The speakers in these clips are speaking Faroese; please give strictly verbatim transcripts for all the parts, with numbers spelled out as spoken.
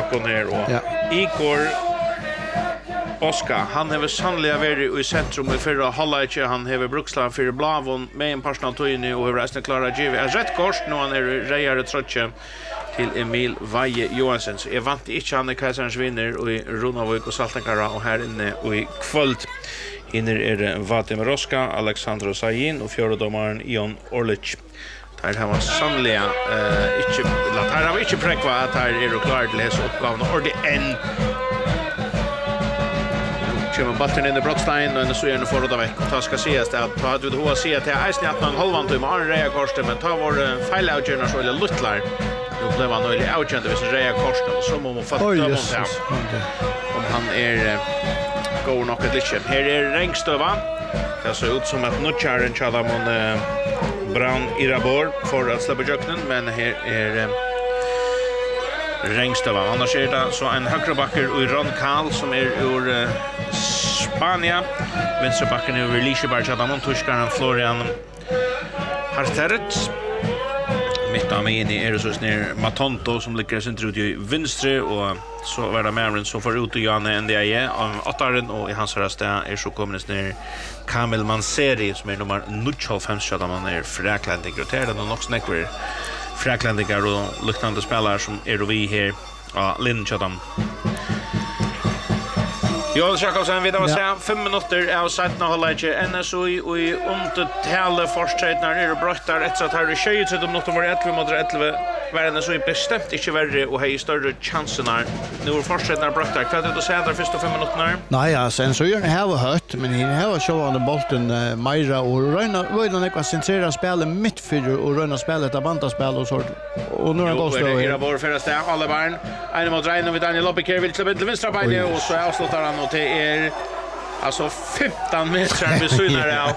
okon her och ja. Igor Oskar, han har sannliga varit i centrum i förra halvlek. Han har bruksland för Blavon med en personal tøyni och har resten klara G V. Är rätt kort nu han är rejare trotche till Emil Vaje Johansson. Så jag vant inte han är Kaiserens vinner och i Ronavik och Saltankara och här inne och i kväll inner är Vadim Roska, Alexandro Sajin och fjärdedomaren Ion Orlic. Där har man sannliga eh inte lat här har inte präkva att här är det klart till häs uppgåvan och det en Kjem batten in i Brottstein och så är det förra veck. Ta ska ses att ta hade du att se att Eisne att man halvan till med Rea Korsten men ta var fail out journal så eller luttlar. Nu blev han öle out journal vis Rea Korsten så må man fatta om det. Om han är går nog ett litet. Här är Rengstöva. Det ser ut som att Nutcharen challa mon Brown Irabor för att släppa jöknen men här är Rengstöva. Annars är det så en högerbacker och Ron Karl som är ur uh, Spania. Vänsterbacken är ur Liseberg Adamon Tuskaren Florian Harteret. Mitt av mig är det så snär Matonto som ligger sin ut i vänster och så var det Marin som får ut och Janne N D I av åttaren och i hans rösta är så kommer det ner Kamil Manseri som är nummer nittiofem så där man är fräklandig och det är nog också näkver fräklandiga och luktande spelare som är vi här ja Lindchatham. Jonas Jakobsen vidare vad säger fem minuter av sjutton halvlek N S O I och i undertale försträtnar är det brottar ett så att här är tjugo minuter var elva mot elva var N S O I bestämt inte värre och har större chanserna nu är försträtnar brottar kan du säga där första fem minuterna Nej ja sen så gör det här var hött men det här var så under bollen uh, Maira och Röna var det något centrera spel mitt för och Röna spelet av bantaspel och så och nu är det gott då är det bara första alla barn en mot Reino med Daniel Loppiker vill till vänstra bänken och så avslutar han och det är alltså femton meter vid sidan av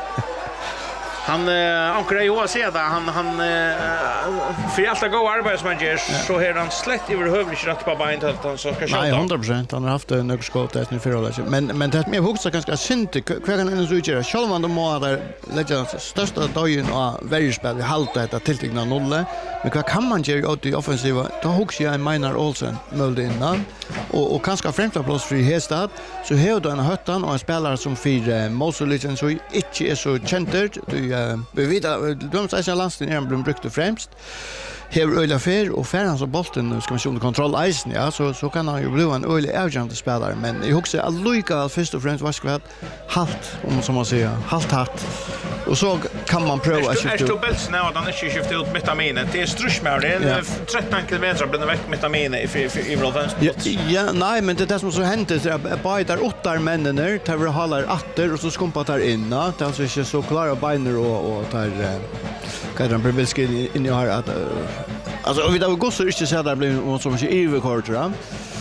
han eh, ankrar ju att se där han han eh, för allt att gå arbetsmanager så här han slätt över hövligt rätt på benet att han så ska skjuta. Nej hundra procent han har haft en nögskott där nu för men men det med huxa ganska synd kvar kan en så utgöra själva de må där lägga största dagen och varje spel vi halta detta tilltigna noll men vad kan man göra åt det offensiva då huxar jag en Minor Olsen möjligt innan och och kanske främsta plats för Hestad så har då en höttan och en spelare som för Mosulisen så inte är så känd du bevida de säger landstingen är blir brukt främst här öle fer och fer han så bollen ska man se under kontroll isen ja så så kan han ju bli en öle avgörande spelare men jag husar alluka först och främst vad ska vi halt om som man säger halt halt och så kan man prova att skifta ut Belts nu då när skifta ut metaminen det är struschmär det är tretton kilometer blir det väck metaminen i i Rolfens ja nej men det är som så händer så bara där åtta männen där tar vi håller åter och så skumpar där in då det är alltså inte så klara beiner och och tar kan den Bilski in i har att alltså vi då går så inte så där blir som så överkort va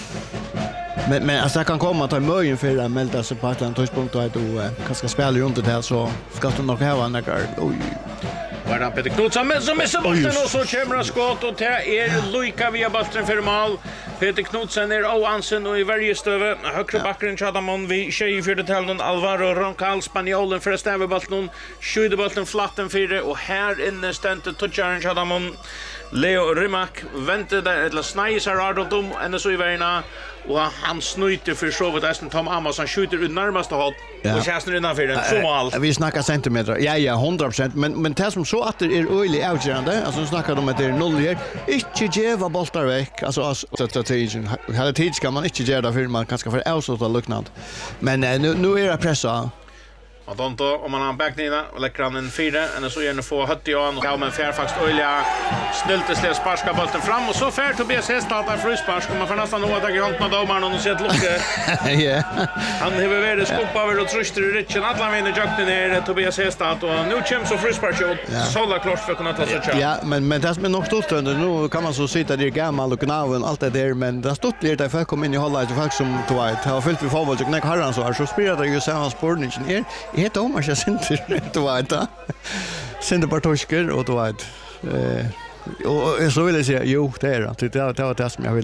men men alltså kan komma att ta möjligen för att melda sig på att han touchpunkt och då kanske spela runt det här så ska det nog ha en där oj var det Peter Knutsen men som missar bollen och så kommer skott och det är Luika via bollen för mål Peter Knutsen är oansen och i varje stöve högra backen Chadamon vi tjej för det tällen Alvaro Roncal Spanjolen för att stäva bollen skjuter bollen flatten för och här inne stände toucharen Chadamon Leo Rimak väntar där eller snajsar Ardom och så i värna och han snöjter för så vid att Tom Amos han skjuter ut närmaste håll och kästar innanför den så mål. Vi snackar centimeter. Ja ja hundra procent men men det som så att det är öjligt avgörande alltså snackar de att det är noll här inte geva bollar veck alltså strategin hela tid ska man inte göra för man kanske för avsluta lucknad men nu nu är det pressa och då om man har backnina och lägger han en fyra och så gärna få hött igen och Galmen Fairfax öliga snällt sparska bollen fram och så fär Tobias Hestad där fruspark ska man för nästan nå att jag med domaren och se ett lucka. Ja. Han har varit skumpa över och tröster i ritchen alla vinner jakten ner Tobias Hestad och nu kommer så fruspark så la klart för kunna ta sig chans. Ja, men men det är nog stort nu kan man så sitta där gammal och knaven allt det där men det stort blir det för kom in i hålla det folk som Dwight har fyllt vi fotboll och knäck harran så så spelar det ju samma sportningen här. Det är Omar jag inte det var det. Sände Bartosker och då vet. Eh och så vill jag säga jo det är det. Det var det som jag vill.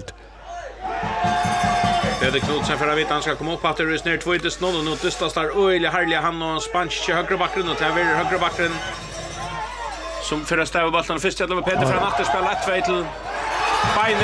Det är Knutsen för att veta han ska komma upp att det är snart två noll och nu dystas där öliga härliga han och spansk högra backen och till högra backen som för att stäva bollen först att Peter från återspel ett två till